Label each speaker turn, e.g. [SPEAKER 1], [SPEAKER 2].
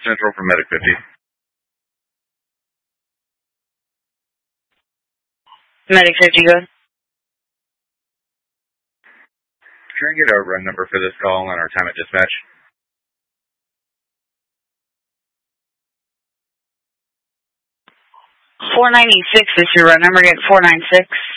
[SPEAKER 1] Central from Medic 50.
[SPEAKER 2] Medic 50, go ahead.
[SPEAKER 1] Can I get a run number for this call and our time at dispatch?
[SPEAKER 2] 496 is your run number. Get 496.